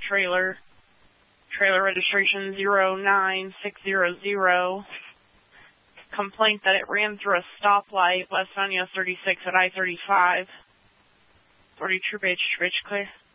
trailer. Trailer registration 09600. Complaint that it ran through a stoplight west on US 36 at I-35. 40 Troop H, clear.